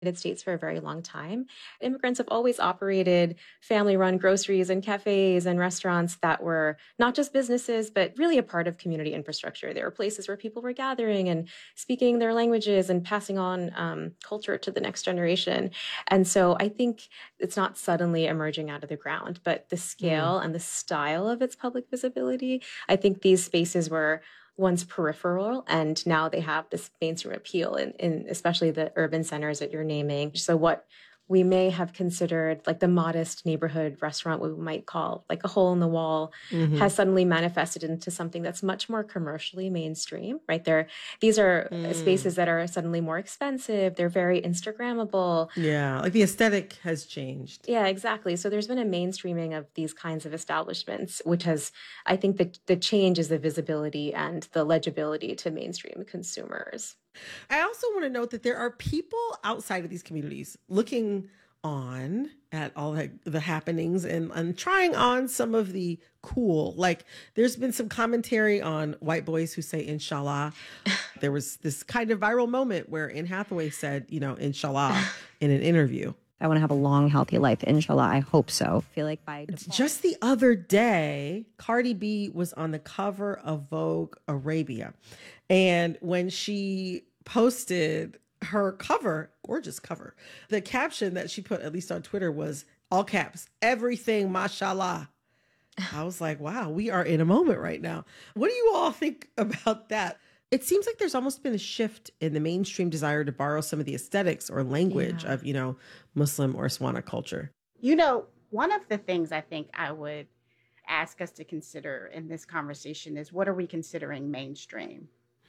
United States for a very long time. Immigrants have always operated family-run groceries and cafes and restaurants that were not just businesses, but really a part of community infrastructure. There were places where people were gathering and speaking their languages and passing on culture to the next generation. And so I think it's not suddenly emerging out of the ground, but the scale and the style of its public visibility, I think these spaces were once peripheral, and now they have this mainstream appeal in especially the urban centers that you're naming. So what we may have considered like the modest neighborhood restaurant, what we might call like a hole in the wall, has suddenly manifested into something that's much more commercially mainstream, right? These are spaces that are suddenly more expensive. They're very Instagrammable. Yeah, like the aesthetic has changed. Yeah, exactly. So there's been a mainstreaming of these kinds of establishments, which has, I think the change is the visibility and the legibility to mainstream consumers. I also want to note that there are people outside of these communities looking on at all the happenings and trying on some of the cool. Like there's been some commentary on white boys who say inshallah. There was this kind of viral moment where Anne Hathaway said, inshallah in an interview. I want to have a long, healthy life. Inshallah, I hope so. I feel like by default. Just the other day, Cardi B was on the cover of Vogue Arabia. And when she posted her cover, gorgeous cover, the caption that she put, at least on Twitter, was all caps, everything, mashallah. I was like, wow, we are in a moment right now. What do you all think about that? It seems like there's almost been a shift in the mainstream desire to borrow some of the aesthetics or language of, Muslim or Swana culture. One of the things I think I would ask us to consider in this conversation is, what are we considering mainstream?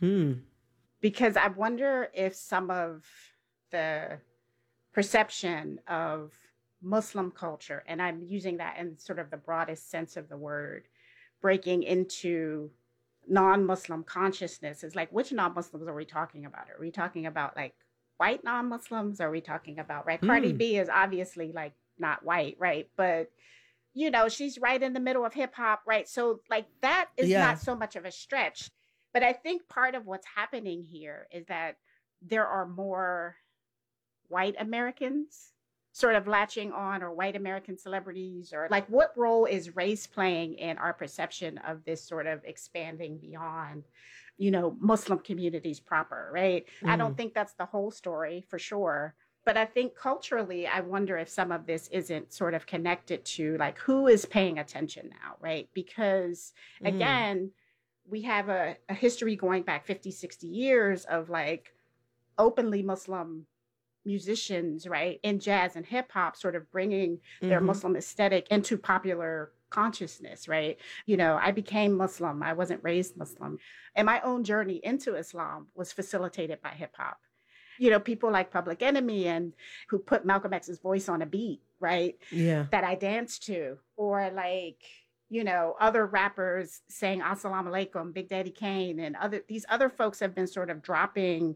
Because I wonder if some of the perception of Muslim culture, and I'm using that in sort of the broadest sense of the word, breaking into non-Muslim consciousness is like, which non-Muslims are we talking about? Are we talking about like white non-Muslims? Are we talking about, right? Cardi B is obviously like not white, right? But, she's right in the middle of hip hop, right? So like that is not so much of a stretch. But I think part of what's happening here is that there are more white Americans sort of latching on, or white American celebrities, or like, what role is race playing in our perception of this sort of expanding beyond, Muslim communities proper, right? I don't think that's the whole story for sure. But I think culturally, I wonder if some of this isn't sort of connected to like, who is paying attention now, right? Because again, we have a history going back 50, 60 years of like openly Muslim musicians, right, in jazz and hip hop, sort of bringing their Muslim aesthetic into popular consciousness, right? I became Muslim. I wasn't raised Muslim. And my own journey into Islam was facilitated by hip hop. People like Public Enemy and who put Malcolm X's voice on a beat, right? Yeah. That I danced to, or like, other rappers saying Assalamu alaikum, Big Daddy Kane, and these other folks have been sort of dropping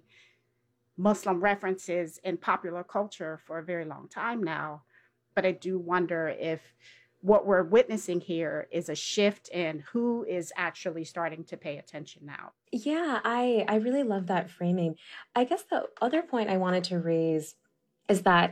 Muslim references in popular culture for a very long time now. But I do wonder if what we're witnessing here is a shift in who is actually starting to pay attention now. Yeah, I really love that framing. I guess the other point I wanted to raise is that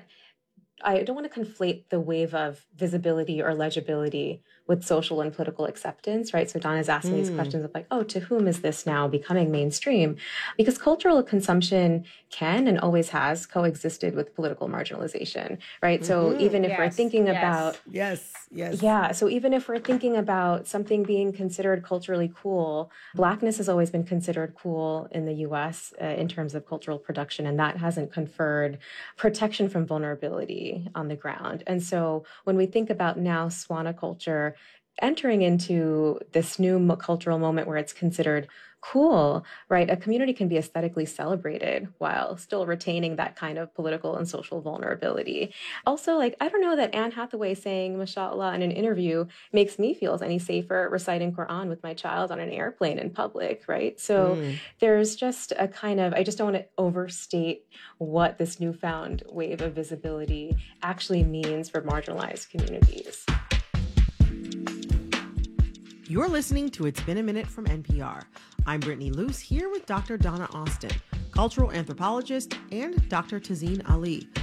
I don't want to conflate the wave of visibility or legibility with social and political acceptance, right? So Donna's asking these questions of like, oh, to whom is this now becoming mainstream? Because cultural consumption can and always has coexisted with political marginalization, right? So even if we're thinking about... Yes. Yeah, so even if we're thinking about something being considered culturally cool, Blackness has always been considered cool in the US in terms of cultural production, and that hasn't conferred protection from vulnerability on the ground. And so when we think about now Swana culture entering into this new cultural moment where it's considered cool, right? A community can be aesthetically celebrated while still retaining that kind of political and social vulnerability. Also, like, I don't know that Anne Hathaway saying mashallah in an interview makes me feel any safer reciting Quran with my child on an airplane in public, right? So there's just a kind of, I just don't want to overstate what this newfound wave of visibility actually means for marginalized communities. You're listening to It's Been a Minute from NPR. I'm Brittany Luce here with Dr. Donna Austin, cultural anthropologist, and Dr. Tazeen Ali.